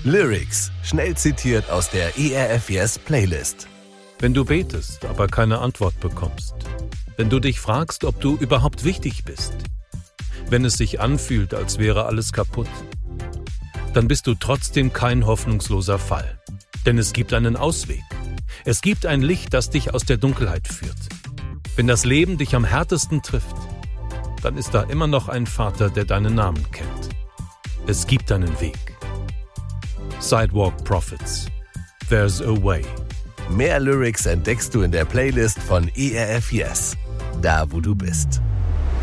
Lyrics, schnell zitiert aus der ERF Yes Playlist. Wenn du betest, aber keine Antwort bekommst. Wenn du dich fragst, ob du überhaupt wichtig bist. Wenn es sich anfühlt, als wäre alles kaputt. Dann bist du trotzdem kein hoffnungsloser Fall. Denn es gibt einen Ausweg. Es gibt ein Licht, das dich aus der Dunkelheit führt. Wenn das Leben dich am härtesten trifft, dann ist da immer noch ein Vater, der deinen Namen kennt. Es gibt einen Weg. Sidewalk Prophets. There's a way. Mehr Lyrics entdeckst du in der Playlist von ERF Yes. Da, wo du bist.